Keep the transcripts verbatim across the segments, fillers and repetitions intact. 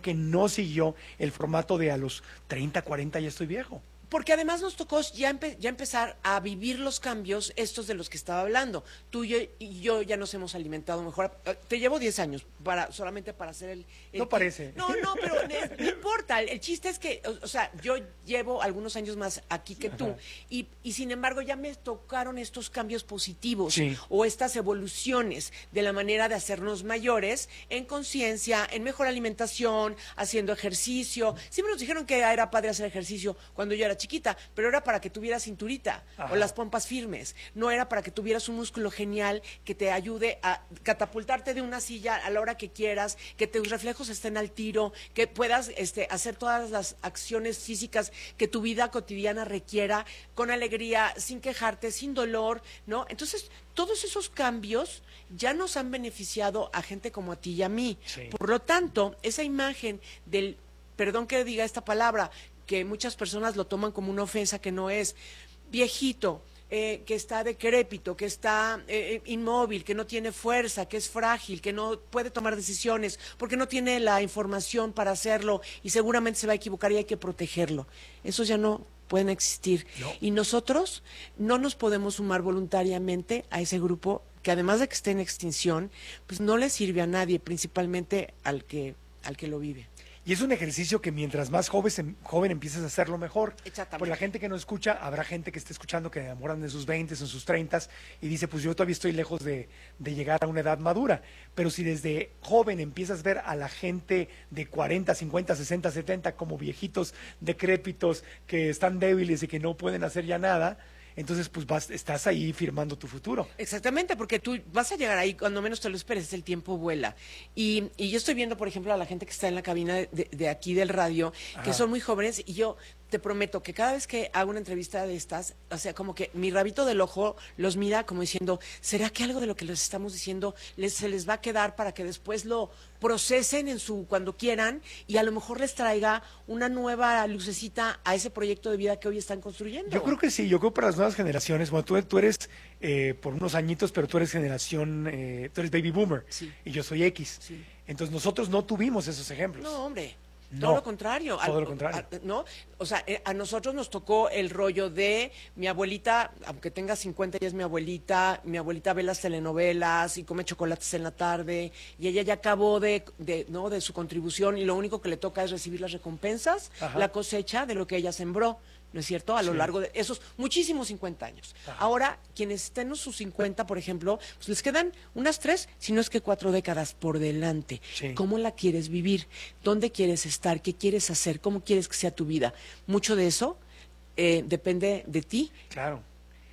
que no siguió el formato de a los treinta, cuarenta ya estoy viejo. Porque además nos tocó ya, empe ya empezar a vivir los cambios estos de los que estaba hablando. Tú y yo, y yo ya nos hemos alimentado mejor. Te llevo diez años para solamente para hacer el... el no parece. No, no, pero no importa. El, el chiste es que, o, o sea, yo llevo algunos años más aquí que tú y, y sin embargo ya me tocaron estos cambios positivos sí. o estas evoluciones de la manera de hacernos mayores en conciencia, en mejor alimentación, haciendo ejercicio. Siempre nos dijeron que era padre hacer ejercicio cuando yo era chiquita, pero era para que tuvieras cinturita Ajá. o las pompas firmes, no era para que tuvieras un músculo genial que te ayude a catapultarte de una silla a la hora que quieras, que tus reflejos estén al tiro, que puedas este, hacer todas las acciones físicas que tu vida cotidiana requiera, con alegría, sin quejarte, sin dolor, ¿no? Entonces, todos esos cambios ya nos han beneficiado a gente como a ti y a mí. Sí. Por lo tanto, esa imagen del, perdón que diga esta palabra, que muchas personas lo toman como una ofensa que no es, viejito, eh, que está decrépito, que está eh, inmóvil, que no tiene fuerza, que es frágil, que no puede tomar decisiones, porque no tiene la información para hacerlo y seguramente se va a equivocar y hay que protegerlo. Esos ya no pueden existir. No. Y nosotros no nos podemos sumar voluntariamente a ese grupo que además de que esté en extinción, pues no le sirve a nadie, principalmente al que, al que lo vive. Y es un ejercicio que mientras más joven, joven empiezas a hacerlo mejor. Exactamente. Por la gente que no escucha, habrá gente que esté escuchando que enamoran en sus veinte, en sus treinta y dice, pues yo todavía estoy lejos de, de llegar a una edad madura. Pero si desde joven empiezas a ver a la gente de cuarenta, cincuenta, sesenta, setenta como viejitos decrépitos que están débiles y que no pueden hacer ya nada, entonces pues vas, estás ahí firmando tu futuro. Exactamente, porque tú vas a llegar ahí cuando menos te lo esperes, el tiempo vuela. Y, y yo estoy viendo, por ejemplo, a la gente que está en la cabina de, de, de aquí del radio, Ajá. que son muy jóvenes, y yo te prometo que cada vez que hago una entrevista de estas, o sea, como que mi rabito del ojo los mira como diciendo, ¿será que algo de lo que les estamos diciendo les, se les va a quedar para que después lo procesen en su cuando quieran y a lo mejor les traiga una nueva lucecita a ese proyecto de vida que hoy están construyendo? Yo creo que sí, yo creo que para las nuevas generaciones, bueno, tú, tú eres eh, por unos añitos, pero tú eres generación, eh, tú eres baby boomer sí. y yo soy X. Sí. Entonces nosotros no tuvimos esos ejemplos. No, hombre. No, todo lo contrario. Todo al, lo contrario. A, ¿no? O sea, a nosotros nos tocó el rollo de mi abuelita, aunque tenga cincuenta, ella es mi abuelita, mi abuelita ve las telenovelas y come chocolates en la tarde, y ella ya acabó de, de, ¿no? de su contribución, y lo único que le toca es recibir las recompensas, Ajá. la cosecha de lo que ella sembró. ¿No es cierto? A lo sí. largo de esos muchísimos cincuenta años. Ajá. Ahora, quienes estén en sus cincuenta, por ejemplo, pues les quedan unas tres, si no es que cuatro décadas por delante. Sí. ¿Cómo la quieres vivir? ¿Dónde quieres estar? ¿Qué quieres hacer? ¿Cómo quieres que sea tu vida? Mucho de eso eh, depende de ti. Claro.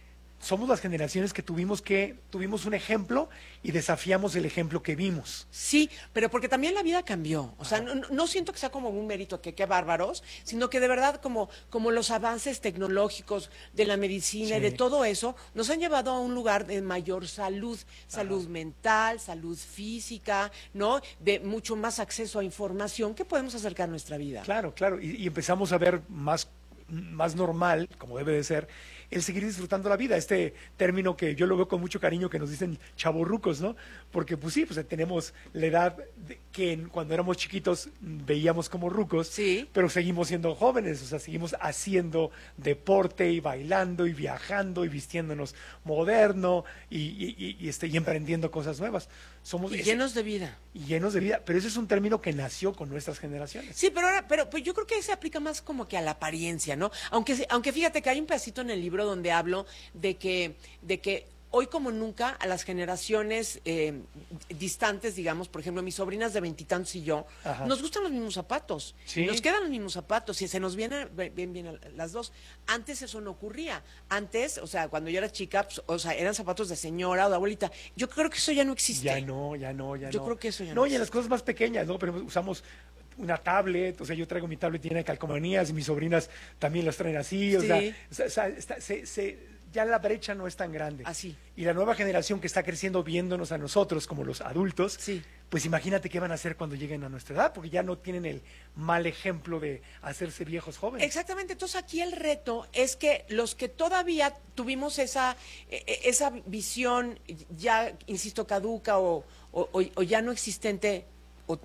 Somos las generaciones que tuvimos que tuvimos un ejemplo y desafiamos el ejemplo que vimos. Sí, pero porque también la vida cambió. O sea, no, no siento que sea como un mérito que qué bárbaros, sino que de verdad como, como los avances tecnológicos de la medicina y sí. de todo eso nos han llevado a un lugar de mayor salud, salud Ajá. mental, salud física, ¿no? De mucho más acceso a información que podemos acercar a nuestra vida. Claro, claro. Y, y empezamos a ver más, más normal, como debe de ser, el seguir disfrutando la vida, este término que yo lo veo con mucho cariño que nos dicen chavorrucos, ¿no? Porque pues sí, pues tenemos la edad de, que en, cuando éramos chiquitos veíamos como rucos, sí. pero seguimos siendo jóvenes, o sea, seguimos haciendo deporte y bailando y viajando y vistiéndonos moderno y, y, y, y, este, y emprendiendo cosas nuevas. Somos y ese, llenos de vida. Y llenos de vida, pero ese es un término que nació con nuestras generaciones. Sí, pero ahora, pero pues yo creo que se aplica más como que a la apariencia, ¿no? Aunque, aunque fíjate que hay un pedacito en el libro donde hablo de que, de que hoy como nunca a las generaciones eh, distantes, digamos, por ejemplo, mis sobrinas de veintitantos y yo, Ajá. nos gustan los mismos zapatos, ¿Sí? nos quedan los mismos zapatos y se nos vienen bien, bien las dos. Antes eso no ocurría. Antes, o sea, cuando yo era chica, pues, o sea, eran zapatos de señora o de abuelita. Yo creo que eso ya no existe. Ya no, ya no, ya yo no. Yo creo que eso ya no. No, existe. y en las cosas más pequeñas, ¿no? Pero usamos una tablet, o sea, yo traigo mi tablet llena de calcomanías y mis sobrinas también las traen así, o sí. sea, o sea está, se, se, ya la brecha no es tan grande. Así. Y la nueva generación que está creciendo viéndonos a nosotros como los adultos, sí. pues imagínate qué van a hacer cuando lleguen a nuestra edad, porque ya no tienen el mal ejemplo de hacerse viejos jóvenes. Exactamente, entonces aquí el reto es que los que todavía tuvimos esa, esa visión ya, insisto, caduca o, o, o ya no existente, o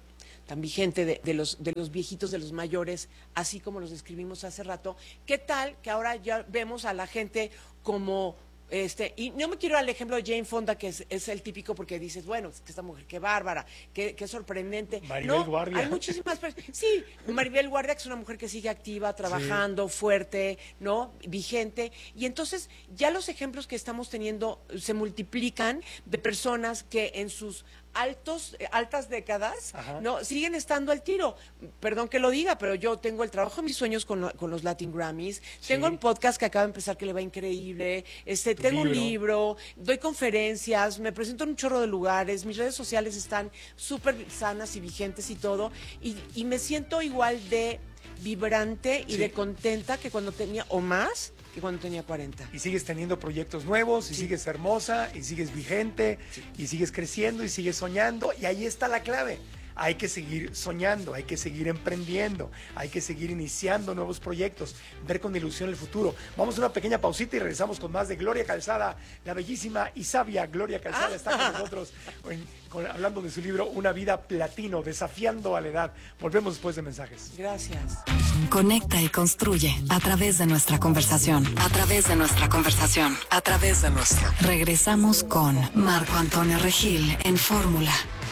tan vigente de, de los de los viejitos, de los mayores, así como los describimos hace rato. ¿Qué tal que ahora ya vemos a la gente como este, y no me quiero ir al ejemplo de Jane Fonda, que es, es el típico, porque dices, bueno, es que esta mujer, qué bárbara, qué, qué sorprendente. Maribel no, Guardia. Hay muchísimas personas. Sí, Maribel Guardia, que es una mujer que sigue activa, trabajando, sí, fuerte, ¿no? Vigente. Y entonces ya los ejemplos que estamos teniendo se multiplican de personas que en sus altos, altas décadas, Ajá. no siguen estando al tiro. Perdón que lo diga, pero yo tengo el trabajo de mis sueños con, con los Latin Grammys, sí. tengo un podcast que acaba de empezar que le va increíble, este, tengo libro. un libro, doy conferencias, me presento en un chorro de lugares, mis redes sociales están súper sanas y vigentes y todo, y, y me siento igual de vibrante y sí. de contenta que cuando tenía, o más, que cuando tenía cuarenta. Y sigues teniendo proyectos nuevos, y sí. sigues hermosa, y sigues vigente, sí. y sigues creciendo, y sigues soñando, y ahí está la clave. Hay que seguir soñando, hay que seguir emprendiendo, hay que seguir iniciando nuevos proyectos, ver con ilusión el futuro. Vamos a una pequeña pausita y regresamos con más de Gloria Calzada, la bellísima y sabia Gloria Calzada ah. está con nosotros en, con, hablando de su libro Una vida platino, desafiando a la edad. Volvemos después de mensajes. Gracias. Conecta y construye a través de nuestra conversación, a través de nuestra conversación, a través de nuestra. Regresamos con Marco Antonio Regil en Fórmula.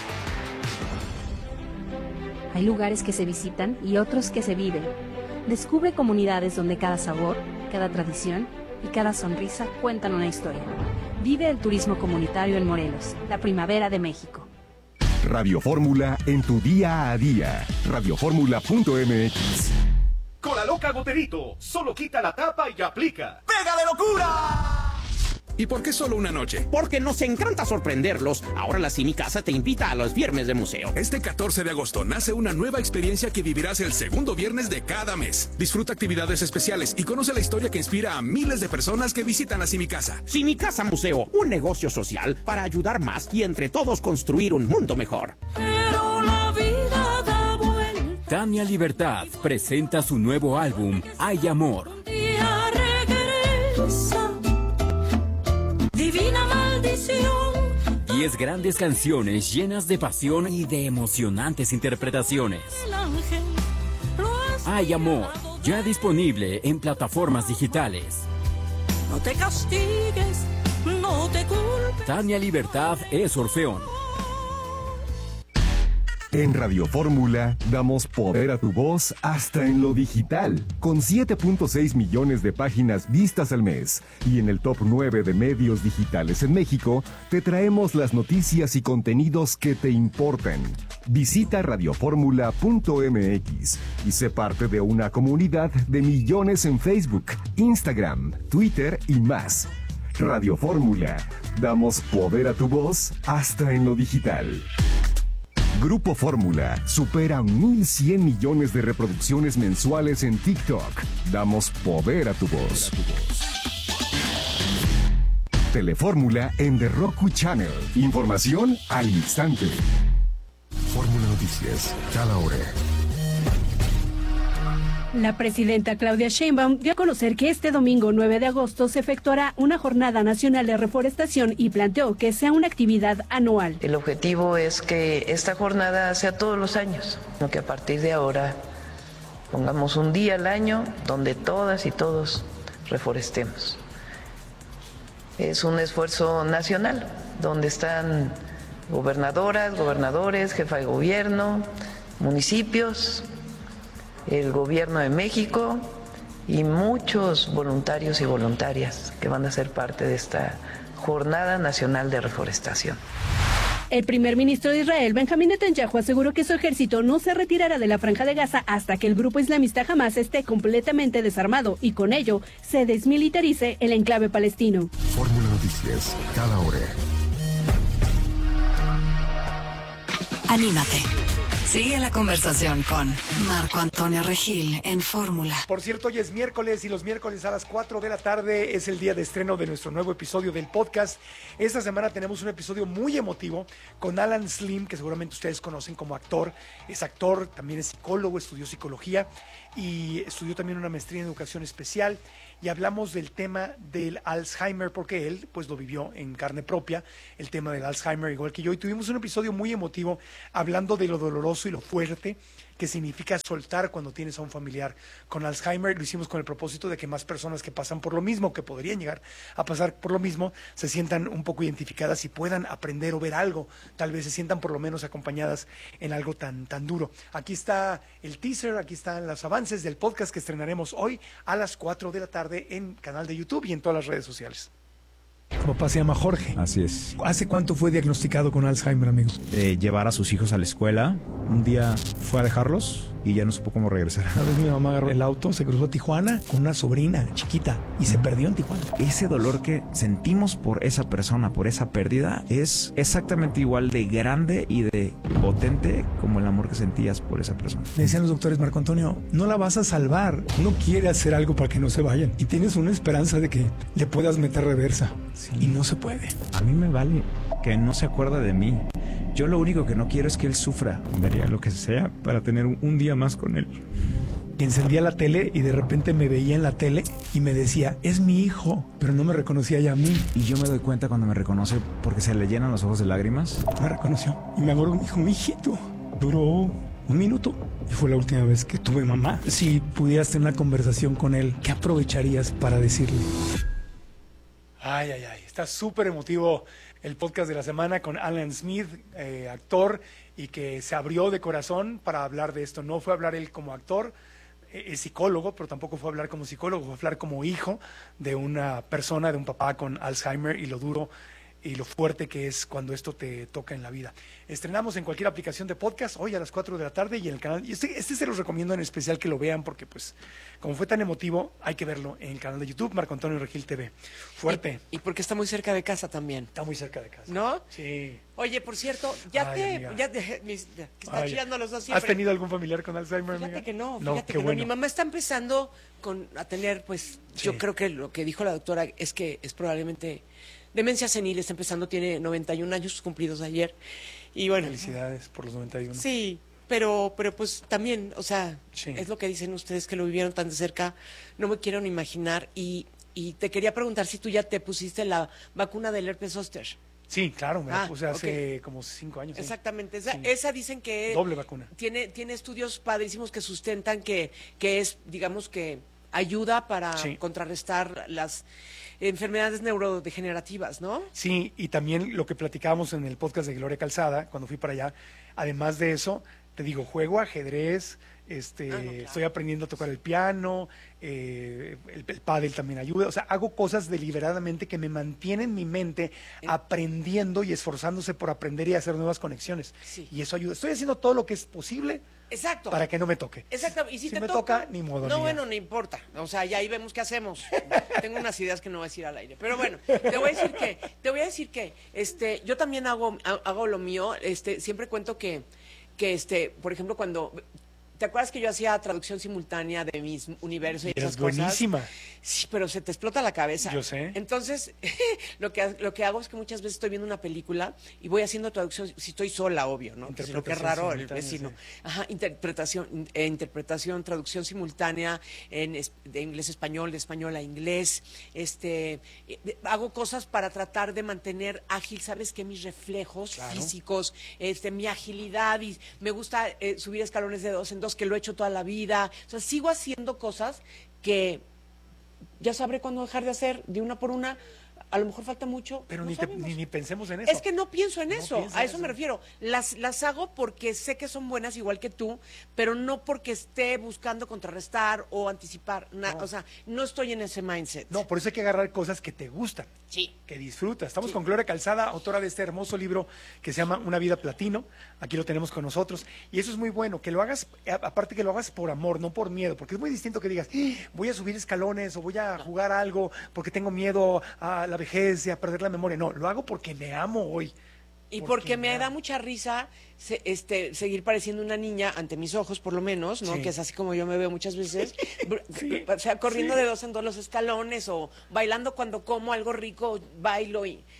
Hay lugares que se visitan y otros que se viven. Descubre comunidades donde cada sabor, cada tradición y cada sonrisa cuentan una historia. Vive el turismo comunitario en Morelos, la primavera de México. Radio Fórmula en tu día a día. radio fórmula punto m x. Con la loca Goterito, solo quita la tapa y aplica. ¡Pega de locura! ¿Y por qué solo una noche? Porque nos encanta sorprenderlos. Ahora la Cinicasa te invita a los viernes de museo. Este catorce de agosto nace una nueva experiencia que vivirás el segundo viernes de cada mes. Disfruta actividades especiales y conoce la historia que inspira a miles de personas que visitan la Cinicasa. Cinicasa Museo, un negocio social para ayudar más y entre todos construir un mundo mejor. Pero la vida da vuelta. Tania Libertad presenta su nuevo álbum, Hay Amor. Día regresa. Divina maldición. Diez grandes canciones llenas de pasión y de emocionantes interpretaciones. Hay Amor, ya disponible en plataformas digitales. No te castigues, no te culpes. Tania Libertad es Orfeón. En Radio Fórmula damos poder a tu voz hasta en lo digital, con siete punto seis millones de páginas vistas al mes. Y en el top nueve de medios digitales en México, te traemos las noticias y contenidos que te importan. Visita radio fórmula punto m x y sé parte de una comunidad de millones en Facebook, Instagram, Twitter y más. Radio Fórmula, damos poder a tu voz hasta en lo digital. Grupo Fórmula supera mil cien millones de reproducciones mensuales en TikTok. Damos poder a tu voz. Telefórmula en The Roku Channel. Información al instante. Fórmula Noticias, cada hora. La presidenta Claudia Sheinbaum dio a conocer que este domingo nueve de agosto se efectuará una jornada nacional de reforestación y planteó que sea una actividad anual. El objetivo es que esta jornada sea todos los años, no que a partir de ahora pongamos un día al año donde todas y todos reforestemos. Es un esfuerzo nacional donde están gobernadoras, gobernadores, jefa de gobierno, municipios, el gobierno de México y muchos voluntarios y voluntarias que van a ser parte de esta Jornada Nacional de Reforestación. El primer ministro de Israel, Benjamín Netanyahu, aseguró que su ejército no se retirará de la Franja de Gaza hasta que el grupo islamista Hamás esté completamente desarmado y con ello se desmilitarice el enclave palestino. Fórmula Noticias, cada hora. Anímate. Sigue la conversación con Marco Antonio Regil en Fórmula. Por cierto, hoy es miércoles y los miércoles a las cuatro de la tarde es el día de estreno de nuestro nuevo episodio del podcast. Esta semana tenemos un episodio muy emotivo con Alan Slim, que seguramente ustedes conocen como actor. Es actor, también es psicólogo, estudió psicología y estudió también una maestría en educación especial. Y hablamos del tema del Alzheimer, porque él pues lo vivió en carne propia, el tema del Alzheimer igual que yo. Y tuvimos un episodio muy emotivo hablando de lo doloroso doloroso y lo fuerte que significa soltar cuando tienes a un familiar con Alzheimer. Lo hicimos con el propósito de que más personas que pasan por lo mismo, que podrían llegar a pasar por lo mismo, se sientan un poco identificadas y puedan aprender o ver algo, tal vez se sientan por lo menos acompañadas en algo tan, tan duro. Aquí está el teaser, aquí están los avances del podcast que estrenaremos hoy a las cuatro de la tarde en canal de YouTube y en todas las redes sociales. Tu papá se llama Jorge. Así es. ¿Hace cuánto fue diagnosticado con Alzheimer, amigos? Eh, llevar a sus hijos a la escuela. Un día fue a dejarlos y ya no supo cómo regresar. Una vez mi mamá agarró el auto, se cruzó a Tijuana con una sobrina chiquita y se perdió en Tijuana. Ese dolor que sentimos por esa persona, por esa pérdida, es exactamente igual de grande y de potente como el amor que sentías por esa persona. Me decían los doctores, Marco Antonio, no la vas a salvar. Uno quiere hacer algo para que no se vayan y tienes una esperanza de que le puedas meter reversa. Sí. Y no se puede. A mí me vale que no se acuerda de mí. Yo lo único que no quiero es que él sufra. Daría lo que sea para tener un día más con él. Y encendía la tele y de repente me veía en la tele y me decía, es mi hijo, pero no me reconocía ya a mí. Y yo me doy cuenta cuando me reconoce porque se le llenan los ojos de lágrimas. Me reconoció y me agarró y me dijo, mi hijito. Duró un minuto y fue la última vez que tuve mamá. Si pudieras tener una conversación con él, ¿qué aprovecharías para decirle? Ay, ay, ay, está súper emotivo el podcast de la semana con Alan Smith, eh, actor, y que se abrió de corazón para hablar de esto. No fue a hablar él como actor, eh, es psicólogo, pero tampoco fue a hablar como psicólogo, fue a hablar como hijo de una persona, de un papá con Alzheimer y lo duro y lo fuerte que es cuando esto te toca en la vida. Estrenamos en cualquier aplicación de podcast hoy a las cuatro de la tarde y en el canal. Y este, este se los recomiendo en especial que lo vean porque, pues, como fue tan emotivo, hay que verlo en el canal de YouTube, Marco Antonio Regil T V. Fuerte. Y, y porque está muy cerca de casa también. Está muy cerca de casa. ¿No? Sí. Oye, por cierto, ya Ay, te... amiga. Ya te mis, ya, que está Ay, chillando los dos siempre. ¿Has tenido algún familiar con Alzheimer, Fíjate amiga? que no, No, fíjate qué que bueno. no. Mi mamá está empezando con, a tener, pues, Sí. yo creo que lo que dijo la doctora es que es probablemente demencia senil, está empezando, tiene noventa y un años cumplidos ayer. Y bueno. Felicidades por los noventa y uno. Sí, pero, pero pues también, o sea, Sí. es lo que dicen ustedes que lo vivieron tan de cerca, no me quiero ni imaginar. Y, y te quería preguntar si tú ya te pusiste la vacuna del herpes zóster. Sí, claro, me la Ah, puse hace ok. como cinco años. sí. Exactamente, esa, Sí. esa dicen que Doble vacuna. tiene tiene estudios padrísimos que sustentan que, que es, digamos que ayuda para Sí. contrarrestar las enfermedades neurodegenerativas, ¿no? Sí, y también lo que platicábamos en el podcast de Gloria Calzada, cuando fui para allá, además de eso, te digo, juego ajedrez, este, Ah, no, claro. estoy aprendiendo a tocar el piano, eh, el, el pádel también ayuda, o sea, hago cosas deliberadamente que me mantienen mi mente aprendiendo y esforzándose por aprender y hacer nuevas conexiones. Sí. Y eso ayuda. Estoy haciendo todo lo que es posible Exacto. para que no me toque. Exacto, y si, Si te me toca, toca, ni modo, No, amiga. bueno, no importa. O sea, ya ahí vemos qué hacemos. Tengo unas ideas que no voy a decir al aire. Pero bueno, te voy a decir que, te voy a decir que, este, yo también hago, ha- hago lo mío. Este, siempre cuento que, que este, por ejemplo, cuando ¿te acuerdas que yo hacía traducción simultánea de mis universos y Y eres esas cosas? buenísima. Sí, pero se te explota la cabeza. Yo sé. Entonces, lo que, lo que hago es que muchas veces estoy viendo una película y voy haciendo traducción, si estoy sola, obvio, ¿no? Que es lo que es raro, el Interpretación vecino. simultánea, Ajá, interpretación, eh, interpretación, traducción simultánea en es- de inglés a español, de español a inglés. Este, eh, de- hago cosas para tratar de mantener ágil, ¿sabes qué? Mis reflejos Claro. físicos, este, mi agilidad, y me gusta eh, subir escalones de dos en dos, que lo he hecho toda la vida. O sea, sigo haciendo cosas que ya sabré cuándo dejar de hacer de una por una. A lo mejor falta mucho. Pero no ni, te- sabemos. ni, ni pensemos en eso. Es que no pienso en No eso, piensa a en eso eso. me refiero. Las, las hago porque sé que son buenas igual que tú, pero no porque esté buscando contrarrestar o anticipar. na- No. O sea, no estoy en ese mindset. No, por eso hay que agarrar cosas que te gustan. Sí. Que disfrutas. Estamos Sí. con Gloria Calzada, autora de este hermoso libro que se llama Una vida platino. Aquí lo tenemos con nosotros. Y eso es muy bueno, que lo hagas, a- aparte que lo hagas por amor, no por miedo, porque es muy distinto que digas, "Ah, voy a subir escalones o voy a jugar algo porque tengo miedo a la vejez y a perder la memoria. No, lo hago porque me amo hoy. Y Porque porque me me da amo. mucha risa se- este, seguir pareciendo una niña ante mis ojos, por lo menos, ¿no? Sí. Que es así como yo me veo muchas veces. Br- Sí, O sea, corriendo sí. de dos en dos los escalones o bailando cuando como algo rico, bailo y...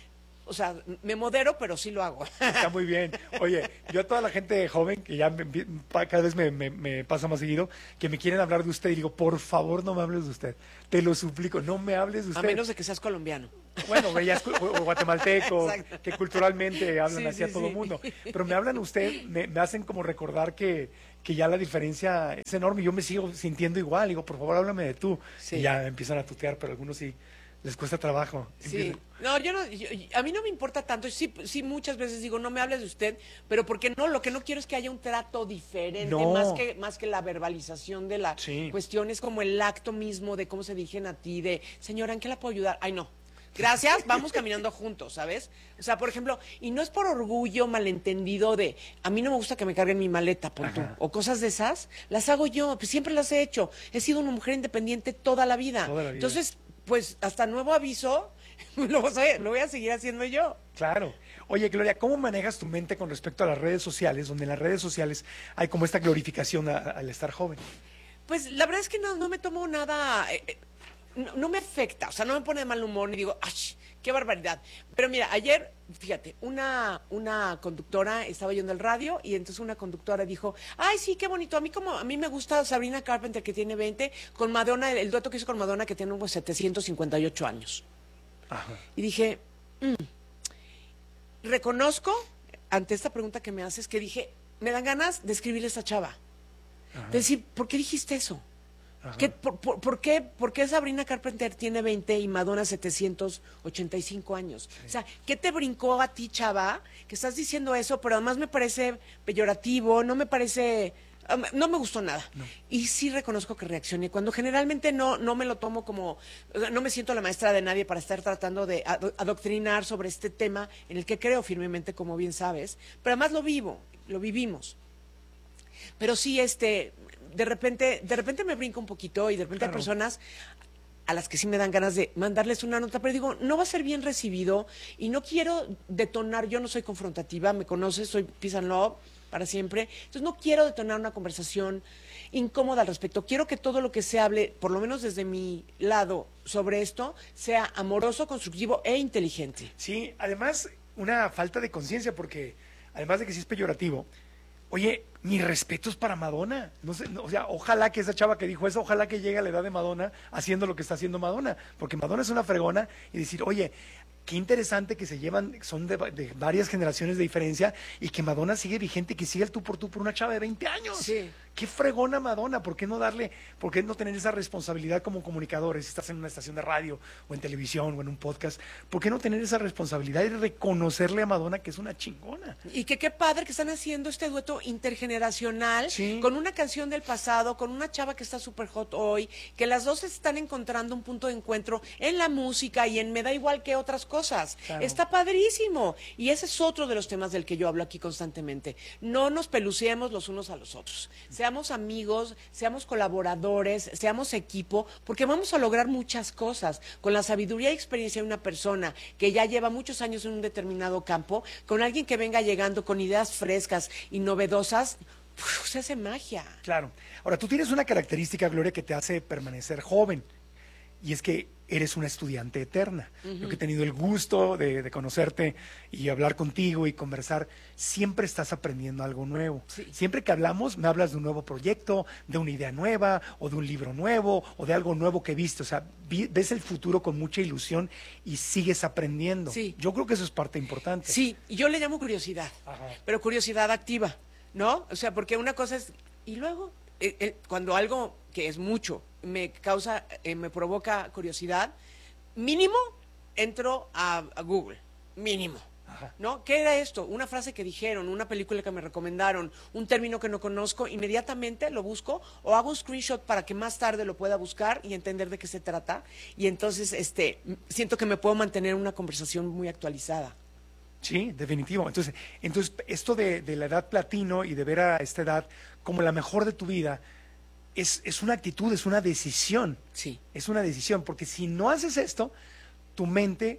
o sea, me modero, pero sí lo hago. Está muy bien. Oye, yo a toda la gente joven, que ya me, cada vez me, me, me pasa más seguido, que me quieren hablar de usted, y digo, por favor, no me hables de usted. Te lo suplico, no me hables de usted. A menos de que seas colombiano. Bueno, ya es, o guatemalteco, Exacto. que culturalmente hablan Sí, así a sí, todo el sí. mundo. Pero me hablan usted, me, me hacen como recordar que, que ya la diferencia es enorme. Yo me sigo sintiendo igual. Digo, por favor, háblame de tú. Sí. Y ya me empiezan a tutear, pero algunos sí les cuesta trabajo. Sí, Empiezan. no, yo no, yo- a mí no me importa tanto, sí, sí muchas veces digo, no me hables de usted, pero porque no, lo que no quiero es que haya un trato diferente, No. más que más que la verbalización de la Sí. cuestión, es como el acto mismo de cómo se dirigen a ti, de, señora, ¿en qué la puedo ayudar? Ay, no. Gracias, vamos caminando juntos, ¿sabes? O sea, por ejemplo, y no es por orgullo malentendido de, a mí no me gusta que me carguen mi maleta, pon tú, Ajá. o cosas de esas, las hago yo, pues siempre las he hecho. He sido una mujer independiente toda la vida. Toda la vida. Entonces, pues hasta nuevo aviso, lo, voy a- lo voy a seguir haciendo yo. Claro. Oye, Gloria, ¿cómo manejas tu mente con respecto a las redes sociales, donde en las redes sociales hay como esta glorificación a- al estar joven? Pues la verdad es que no, no me tomo nada, eh, eh, no, no me afecta, o sea, no me pone de mal humor ni digo, ¡ay, qué barbaridad! Pero mira, ayer, fíjate, una, una conductora estaba yendo al radio y entonces una conductora dijo, ¡ay, sí, qué bonito! A mí como a mí me gusta Sabrina Carpenter, que tiene veinte, con Madonna, el, el dueto que hizo con Madonna, que tiene unos setecientos cincuenta y ocho años. Ajá. Y dije, mm, reconozco, ante esta pregunta que me haces, que dije, me dan ganas de escribirle a esta chava. Ajá. De decir, ¿por qué dijiste eso? Ajá. ¿Qué, por, por- por qué, por qué Sabrina Carpenter tiene veinte y Madonna setecientos ochenta y cinco años? O sea, ¿qué te brincó a ti, chava, que estás diciendo eso, pero además me parece peyorativo, no me parece... ah, No me gustó nada. Y sí reconozco que reaccioné. Cuando generalmente no, no me lo tomo como... o sea, no me siento la maestra de nadie para estar tratando de ado- adoctrinar sobre este tema en el que creo firmemente, como bien sabes. Pero además lo vivo, lo vivimos. Pero sí, este, de repente, de repente me brinco un poquito y de repente Claro. hay personas a las que sí me dan ganas de mandarles una nota, pero digo, no va a ser bien recibido y no quiero detonar, yo no soy confrontativa, me conoces, soy peace and love para siempre, entonces no quiero detonar una conversación incómoda al respecto, quiero que todo lo que se hable, por lo menos desde mi lado, sobre esto, sea amoroso, constructivo e inteligente. Sí, además, una falta de conciencia, porque además de que sí es peyorativo, oye, mis respetos para Madonna. No sé, no, o sea, ojalá que esa chava que dijo eso, ojalá que llegue a la edad de Madonna haciendo lo que está haciendo Madonna, porque Madonna es una fregona, y decir, oye, qué interesante que se llevan, son de, de varias generaciones de diferencia, y que Madonna sigue vigente, y que sigue el tú por tú por una chava de veinte años. Sí. Qué fregona Madonna, ¿por qué no darle, por qué no tener esa responsabilidad como comunicadores? Si estás en una estación de radio o en televisión o en un podcast, ¿por qué no tener esa responsabilidad y reconocerle a Madonna que es una chingona? Y que qué padre que están haciendo este dueto intergeneracional Sí. con una canción del pasado, con una chava que está súper hot hoy, que las dos están encontrando un punto de encuentro en la música y en me da igual que otras cosas. Claro. Está padrísimo. Y ese es otro de los temas del que yo hablo aquí constantemente. No nos peluciemos los unos a los otros. Seamos amigos, seamos colaboradores, seamos equipo, porque vamos a lograr muchas cosas. Con la sabiduría y experiencia de una persona que ya lleva muchos años en un determinado campo, con alguien que venga llegando con ideas frescas y novedosas, uf, se hace magia. Claro. Ahora, tú tienes una característica, Gloria, que te hace permanecer joven, y es que eres una estudiante eterna. Yo que he tenido el gusto de, de conocerte y hablar contigo y conversar, siempre estás aprendiendo algo nuevo. Sí. Siempre que hablamos, me hablas de un nuevo proyecto, de una idea nueva, o de un libro nuevo, o de algo nuevo que viste. O sea, vi- ves el futuro con mucha ilusión y sigues aprendiendo. Sí. Yo creo que eso es parte importante. Sí, y yo le llamo curiosidad, Ajá. pero curiosidad activa, ¿no? O sea, porque una cosa es, y luego, eh, eh, cuando algo que es mucho me causa, eh, me provoca curiosidad, mínimo entro a, a Google, mínimo. Ajá. ¿No? ¿Qué era esto? Una frase que dijeron, una película que me recomendaron, un término que no conozco, inmediatamente lo busco o hago un screenshot para que más tarde lo pueda buscar y entender de qué se trata. Y entonces este, m- siento que me puedo mantener en una conversación muy actualizada. Sí, definitivo. Entonces, entonces esto de, de la edad platino y de ver a esta edad como la mejor de tu vida, es, es una actitud, es una decisión. Sí. Es una decisión, porque si no haces esto, tu mente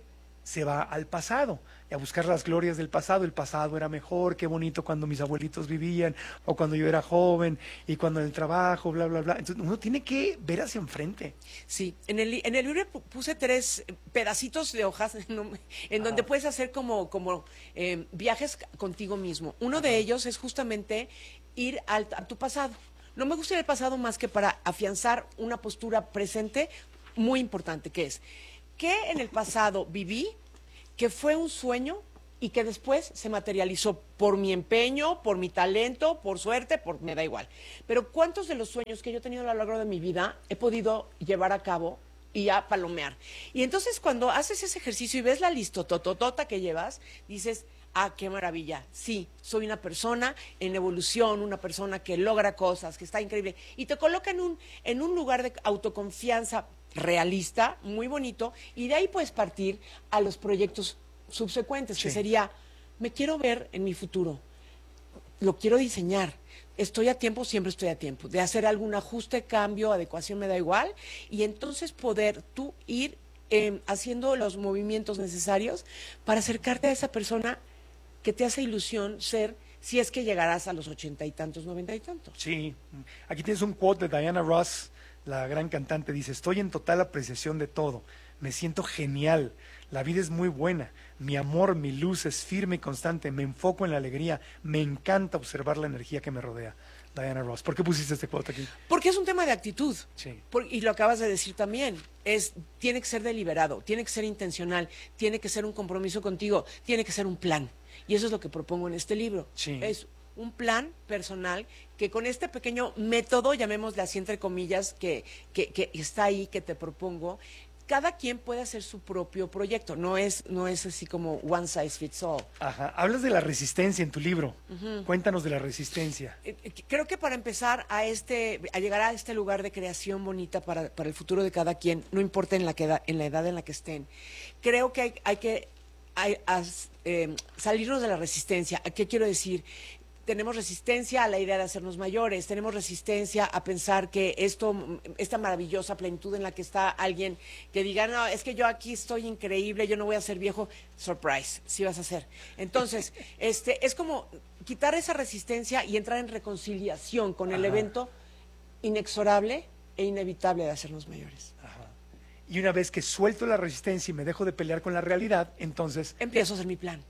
se va al pasado, y a buscar las glorias del pasado. El pasado era mejor, qué bonito cuando mis abuelitos vivían, o cuando yo era joven, y cuando en el trabajo, bla, bla, bla. Entonces uno tiene que ver hacia enfrente. Sí, en el, en el libro puse tres pedacitos de hojas en, en donde Ajá. puedes hacer como, como eh, viajes contigo mismo. Uno Ajá. de ellos es justamente ir al, a tu pasado. No me gusta ir al pasado más que para afianzar una postura presente muy importante, que es que en el pasado viví, que fue un sueño y que después se materializó por mi empeño, por mi talento, por suerte, por me da igual. Pero ¿cuántos de los sueños que yo he tenido a lo largo de mi vida he podido llevar a cabo y a palomear? Y entonces cuando haces ese ejercicio y ves la listototota que llevas, dices, ah, qué maravilla, sí, soy una persona en evolución, una persona que logra cosas, que está increíble. Y te coloca en un, en un lugar de autoconfianza realista, muy bonito, y de ahí puedes partir a los proyectos subsecuentes, sí. que sería, me quiero ver en mi futuro, lo quiero diseñar, estoy a tiempo, siempre estoy a tiempo, de hacer algún ajuste, cambio, adecuación, me da igual, y entonces poder tú ir eh, haciendo los movimientos necesarios para acercarte a esa persona que te hace ilusión ser, si es que llegarás a los ochenta y tantos, noventa y tantos. Sí, aquí tienes un quote de Diana Ross, la gran cantante, dice, estoy en total apreciación de todo, me siento genial, la vida es muy buena, mi amor, mi luz es firme y constante, me enfoco en la alegría, me encanta observar la energía que me rodea. Diana Ross, ¿por qué pusiste este quote aquí? Porque es un tema de actitud, sí. Por, y lo acabas de decir también, es, tiene que ser deliberado, tiene que ser intencional, tiene que ser un compromiso contigo, tiene que ser un plan, y eso es lo que propongo en este libro, sí. es un plan personal que con este pequeño método, llamémosle así entre comillas, que, que, que está ahí, que te propongo, cada quien puede hacer su propio proyecto, no es, no es así como one size fits all. Ajá. Hablas de la resistencia en tu libro, uh-huh. Cuéntanos de la resistencia. Eh, creo que para empezar a este, a llegar a este lugar de creación bonita para, para el futuro de cada quien, no importa en la, que, en la edad en la que estén, creo que hay, hay que hay, as, eh, salirnos de la resistencia. ¿Qué quiero decir? Tenemos resistencia a la idea de hacernos mayores, tenemos resistencia a pensar que esto, esta maravillosa plenitud en la que está alguien que diga, no, es que yo aquí estoy increíble, yo no voy a ser viejo, surprise, sí vas a ser. Entonces, este, es como quitar esa resistencia y entrar en reconciliación con el Ajá. evento inexorable e inevitable de hacernos mayores. Ajá. Y una vez que suelto la resistencia y me dejo de pelear con la realidad, entonces... empiezo a hacer mi plan.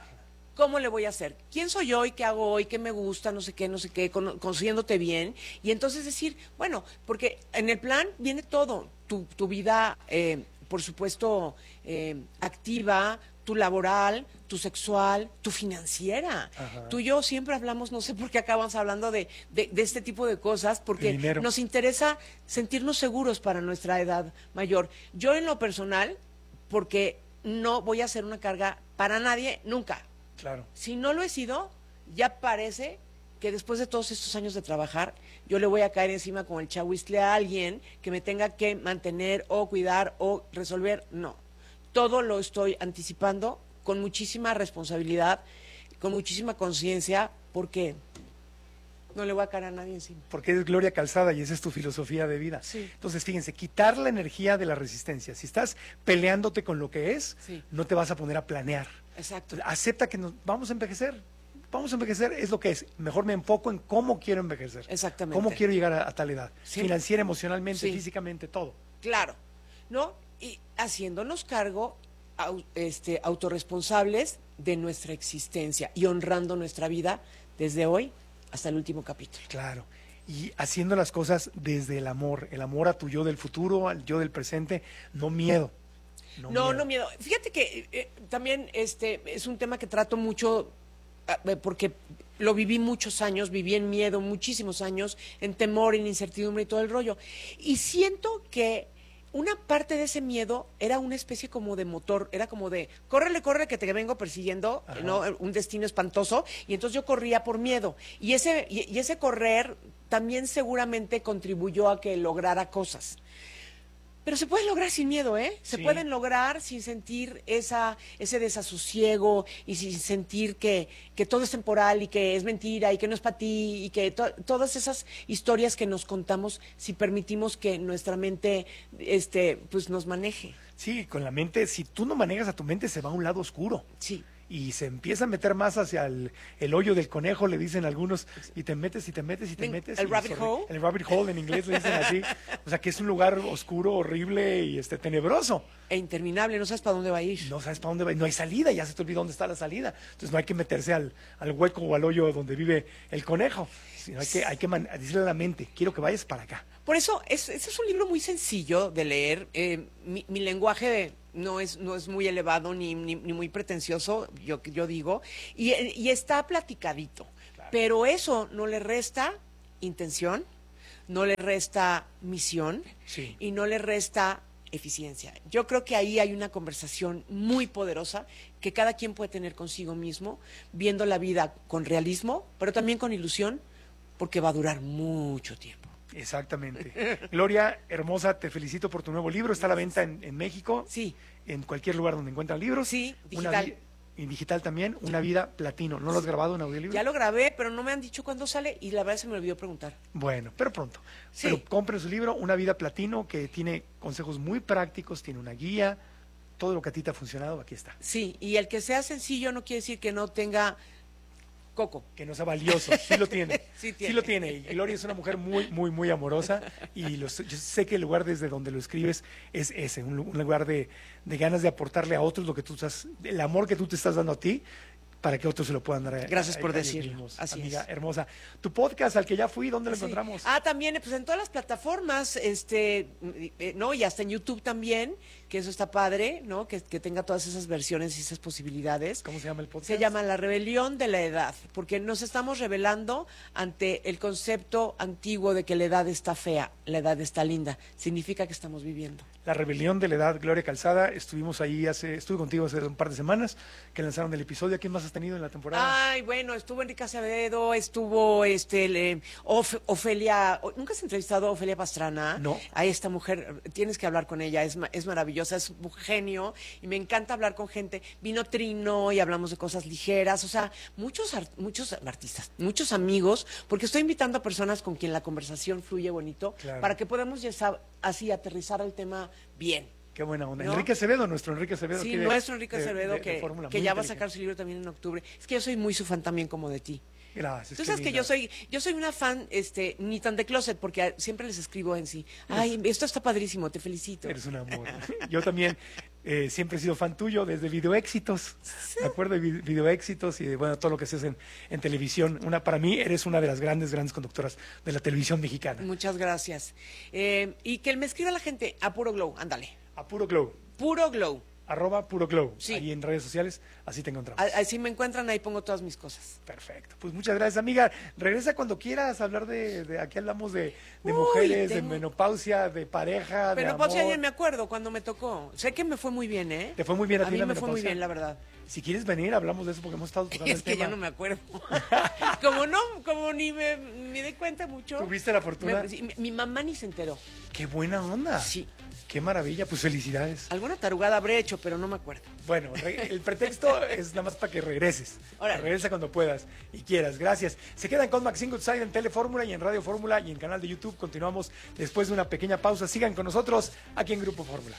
¿Cómo le voy a hacer? ¿Quién soy yo y qué hago hoy? ¿Qué me gusta? No sé qué, no sé qué, con, conociéndote bien. Y entonces decir, bueno, porque en el plan viene todo. Tu, tu vida, eh, por supuesto, eh, activa, tu laboral, tu sexual, tu financiera. Ajá. Tú y yo siempre hablamos, no sé por qué acabamos hablando de, de, de este tipo de cosas, porque nos interesa sentirnos seguros para nuestra edad mayor. Yo en lo personal, porque no voy a ser una carga para nadie nunca. Claro. Si no lo he sido, ya parece que después de todos estos años de trabajar, yo le voy a caer encima con el chahuistle a alguien que me tenga que mantener o cuidar o resolver. No, todo lo estoy anticipando con muchísima responsabilidad, con muchísima conciencia, porque no le voy a caer a nadie encima. Porque eres Gloria Calzada y esa es tu filosofía de vida. Sí. Entonces, fíjense, quitar la energía de la resistencia. Si estás peleándote con lo que es, sí. no te vas a poner a planear. Exacto. Entonces, acepta que nos vamos a envejecer. Vamos a envejecer, es lo que es. Mejor me enfoco en cómo quiero envejecer. Exactamente. Cómo quiero llegar a, a tal edad. Sí. Financiera, emocionalmente, sí. físicamente, todo. Claro. ¿No? Y haciéndonos cargo, au, este, autorresponsables de nuestra existencia y honrando nuestra vida desde hoy hasta el último capítulo. Claro. Y haciendo las cosas desde el amor. El amor a tu yo del futuro, al yo del presente, no miedo. No, no miedo. No miedo. Fíjate que eh, también este es un tema que trato mucho eh, porque lo viví muchos años, viví en miedo muchísimos años, en temor, en incertidumbre y todo el rollo. Y siento que una parte de ese miedo era una especie como de motor, era como de, córrele, córrele que te vengo persiguiendo, ¿no? Un destino espantoso, y entonces yo corría por miedo. Y ese, y, y ese correr también seguramente contribuyó a que lograra cosas. Pero se puede lograr sin miedo, ¿eh? Se sí. pueden lograr sin sentir esa, ese desasosiego y sin sentir que, que todo es temporal y que es mentira y que no es para ti y que to todas esas historias que nos contamos si permitimos que nuestra mente este, pues nos maneje. Sí, con la mente, si tú no manejas a tu mente, se va a un lado oscuro. Sí. Y se empieza a meter más hacia el, el hoyo del conejo, le dicen algunos, y te metes y te metes y te metes. ¿El y rabbit sobre, hole? El rabbit hole en inglés le dicen así. O sea, que es un lugar oscuro, horrible y este tenebroso. E interminable, no sabes para dónde va a ir. No sabes para dónde va, no hay salida, ya se te olvidó dónde está la salida. Entonces no hay que meterse al, al hueco o al hoyo donde vive el conejo, sino hay que, hay que man, decirle a la mente, quiero que vayas para acá. Por eso, es, ese es un libro muy sencillo de leer. Eh, mi, mi lenguaje no es, no es muy elevado ni, ni, ni muy pretencioso, yo, yo digo, y, y está platicadito. Claro. Pero eso no le resta intención, no le resta misión, sí. y no le resta eficiencia. Yo creo que ahí hay una conversación muy poderosa que cada quien puede tener consigo mismo, viendo la vida con realismo, pero también con ilusión, porque va a durar mucho tiempo. Exactamente. Gloria, hermosa, te felicito por tu nuevo libro. Está a la venta en, en México. Sí. En cualquier lugar donde encuentran libros. Sí, Una digital. vi- en digital también, Una vida platino. ¿No lo has grabado en audiolibro? Ya lo grabé, pero no me han dicho cuándo sale y la verdad se me olvidó preguntar. Bueno, pero pronto. Sí. Pero compren su libro, Una vida platino, que tiene consejos muy prácticos, tiene una guía, todo lo que a ti te ha funcionado, aquí está. Sí, y el que sea sencillo no quiere decir que no tenga coco. Que no sea valioso, sí lo tiene. Sí sí, tiene. lo tiene. Y Gloria es una mujer muy, muy, muy amorosa. Y los, yo sé que el lugar desde donde lo escribes es ese, un, lu- un lugar de, de ganas de aportarle a otros lo que tú estás, el amor que tú te estás dando a ti, para que otros se lo puedan dar. a- Gracias a- por a ellos decirlo. mismos. Así Amiga es. hermosa. Tu podcast al que ya fui, ¿dónde lo Sí. encontramos? Ah, también, pues en todas las plataformas, este, eh, ¿no? Y hasta en YouTube también, que eso está padre, ¿no? Que, que tenga todas esas versiones y esas posibilidades. ¿Cómo se llama el podcast? Se llama La Rebelión de la Edad, porque nos estamos rebelando ante el concepto antiguo de que la edad está fea, la edad está linda. Significa que estamos viviendo. La Rebelión de la Edad, Gloria Calzada. Estuvimos ahí hace, estuve contigo hace un par de semanas que lanzaron el episodio. ¿Quién más has tenido en la temporada? Ay, bueno, estuvo Enrique Acevedo, estuvo este le- Of- Ofelia, o- ¿nunca has entrevistado a Ofelia Pastrana? No. A esta mujer, tienes que hablar con ella, es, ma- es maravillosa, es un genio y me encanta hablar con gente. Vino Trino y hablamos de cosas ligeras, o sea, muchos ar- muchos artistas, muchos amigos, porque estoy invitando a personas con quien la conversación fluye bonito, Claro. para que podamos ya sab- así aterrizar el tema bien. Qué buena onda. ¿No? Enrique Acevedo, nuestro Enrique Acevedo. Sí, aquí de- nuestro Enrique de- Acevedo, de- de que, Fórmula, que muy ya va a inteligente. sacar su libro también en octubre. Es que yo soy muy su fan también como de ti. Gracias. Tú qué sabes que linda. yo soy, yo soy una fan, este, ni tan de closet, porque a- siempre les escribo en sí. Ay, esto está padrísimo, te felicito. Eres un amor. Yo también eh, siempre he sido fan tuyo desde Video Éxitos. Me acuerdo de Vi- Video Éxitos y de bueno, todo lo que haces en, en televisión. Una, para mí eres una de las grandes, grandes conductoras de la televisión mexicana. Muchas gracias. Eh, y que me escriba la gente a Puro Glow, ándale. A Puro Glow. Puro Glow. Arroba Puro Glow. Sí. Ahí en redes sociales, así te encontramos. A- Así me encuentran, ahí pongo todas mis cosas. Perfecto. Pues muchas gracias, amiga. Regresa cuando quieras a hablar de, de aquí hablamos de, de Uy, mujeres, de tengo- menopausia, de pareja, Pero de pues, ayer amor. me acuerdo cuando me tocó. Sé que me fue muy bien, ¿eh? Te fue muy bien a, A ti mí la me fue muy menopausia? bien, la verdad. Si quieres venir, hablamos de eso porque hemos estado tocando Es el que tema. ya no me acuerdo. como no, como ni me, me di cuenta mucho. ¿Tuviste la fortuna? Me- sí, mi, mi mamá ni se enteró. Qué buena onda. Sí. Qué maravilla, pues felicidades. Alguna tarugada habré hecho, pero no me acuerdo. Bueno, re- el pretexto es nada más para que regreses. Órale. Regresa cuando puedas y quieras. Gracias. Se quedan con Maxine Goodside en Telefórmula y en Radio Fórmula y en canal de YouTube. Continuamos después de una pequeña pausa. Sigan con nosotros aquí en Grupo Fórmula.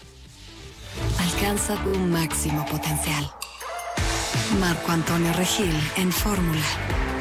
Alcanza tu máximo potencial. Marco Antonio Regil en Fórmula.